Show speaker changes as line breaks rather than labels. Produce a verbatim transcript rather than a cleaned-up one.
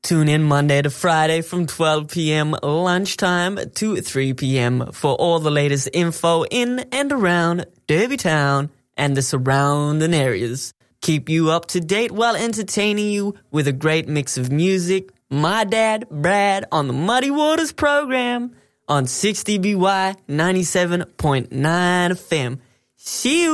Tune in Monday to Friday from twelve p.m. lunchtime to three p.m. for all the latest info in and around Derby Town and the surrounding areas. Keep you up to date while entertaining you with a great mix of music. My dad, Brad, on the Muddy Waters program on sixty B Y ninety-seven point nine F M. See you.